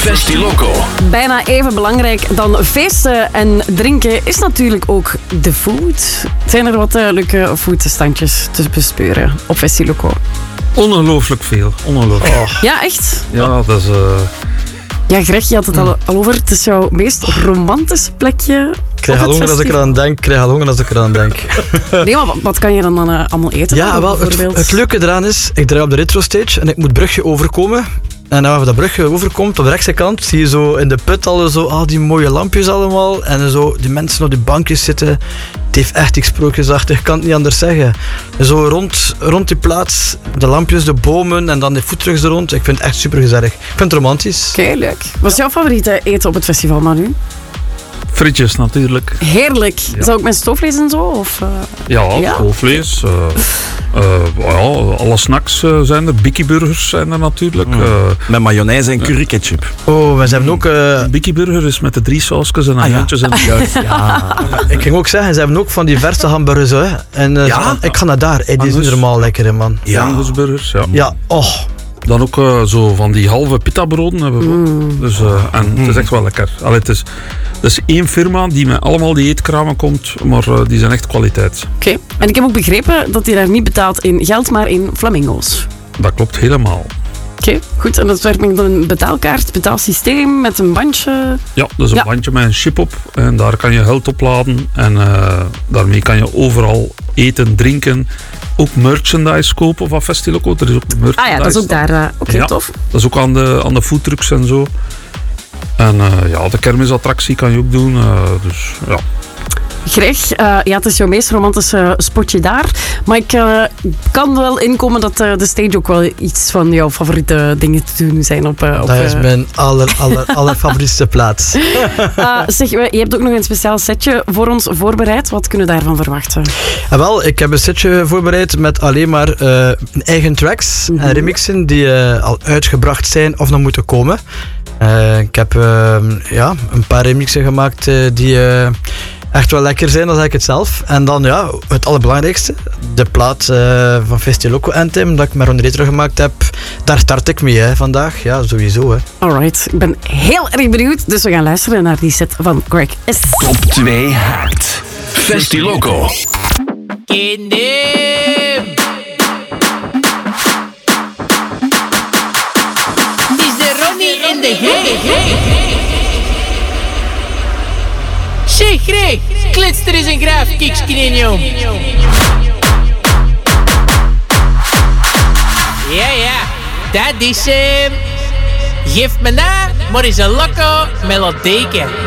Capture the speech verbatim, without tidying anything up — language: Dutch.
Festiloco. Bijna even belangrijk dan feesten en drinken is natuurlijk ook de food. Zijn er wat uh, leuke foodstandjes te bespeuren op Festiloco? Ongelooflijk veel. Ongelooflijk. Oh. Ja, echt? Ja, dat is... Uh... Ja, Greg, je had het al, al over. Het is jouw meest romantische plekje. Ik krijg al honger als ik eraan denk. Ik krijg al honger als ik eraan denk. Nee, maar wat, wat kan je dan, dan uh, allemaal eten? Ja, dan, wel, het, het leuke eraan is, ik draai op de retro stage en ik moet Brugge overkomen. En als je dat brugje overkomt, op de rechtse kant, zie je zo in de put al zo, al die mooie lampjes allemaal. En zo die mensen op die bankjes zitten. Het heeft echt iets sprookjesachtig, ik kan het niet anders zeggen. Zo rond, rond die plaats, de lampjes, de bomen en dan de foodtrucks er rond. Ik vind het echt super gezellig. Ik vind het romantisch. Oké, okay, leuk. Wat is jouw favoriete eten op het festival, Manu? Frietjes natuurlijk. Heerlijk. Ja. Is dat ook met stoofvlees en zo? Of, uh... Ja, ja, stoofvlees. Uh, uh, ja, alle snacks uh, zijn er. Bikkieburgers zijn er natuurlijk. Mm. Uh, met mayonaise en curry ketchup. Oh, we hebben ook... Uh... Bikkieburger is met de drie sausjes en agentjes ah, ja. en juist. Ja. Ik ging ook zeggen, ze hebben ook van die verse hamburgers. Hè. En uh, ja? ik ga naar daar. Hey, die zijn normaal lekker, hè, man. Ja. Angusburgers, ja. Ja, oh. Dan ook uh, zo van die halve pita-broden hebben we mm. dus, uh, En mm. het is echt wel lekker. Allee, het is, het is één firma die met allemaal die eetkramen komt, maar uh, die zijn echt kwaliteit. Oké, okay. En ik heb ook begrepen dat hij daar niet betaalt in geld, maar in flamingo's. Dat klopt helemaal. Oké, okay, goed. En dat werkt met een betaalkaart, betaalsysteem met een bandje? Ja, dat is een ja. bandje met een chip op. En daar kan je geld opladen. En uh, daarmee kan je overal eten, drinken. Ook merchandise kopen van Festiloco. Er is ook merchandise. Ah ja, dat is ook daar. Uh, Oké, okay, ja, tof. Dat is ook aan de, aan de foodtrucks en zo. En uh, ja, de kermisattractie kan je ook doen. Uh, dus ja. Greg, uh, ja, het is jouw meest romantische spotje daar. Maar ik uh, kan wel inkomen dat uh, de stage ook wel iets van jouw favoriete dingen te doen zijn. Op, uh, op, dat is mijn aller, aller, aller favoriete plaats. Uh, zeg, je hebt ook nog een speciaal setje voor ons voorbereid. Wat kunnen we daarvan verwachten? Ja, wel, ik heb een setje voorbereid met alleen maar uh, eigen tracks mm-hmm. en remixen die uh, al uitgebracht zijn of nog moeten komen. Uh, ik heb uh, ja, een paar remixen gemaakt uh, die... Uh, echt wel lekker zijn, dan zeg ik het zelf. En dan ja, het allerbelangrijkste, de plaat uh, van Festiloco Anthem, dat ik met Ron Retro gemaakt heb, daar start ik mee hè, vandaag. Ja, sowieso. Hè. Alright, ik ben heel erg benieuwd, dus we gaan luisteren naar die set van Greg S. Top twee Haakt. Festiloco. In the... Is de Ronnie in de hey? Zeg Greg, klets er eens een graafkiksje in, joh. Ja, ja, dat is hem. Uh, geef me na, maar eens een loco melodieke.